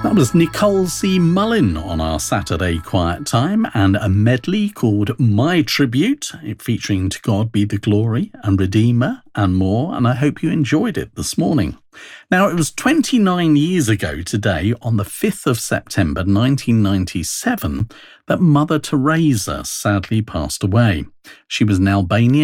That was Nicole C. Mullin on our Saturday Quiet Time, and a medley called My Tribute, featuring To God Be the Glory and Redeemer and more, and I hope you enjoyed it this morning. Now, it was 29 years ago today, on the 5th of September 1997, that Mother Teresa sadly passed away. She was an Albanian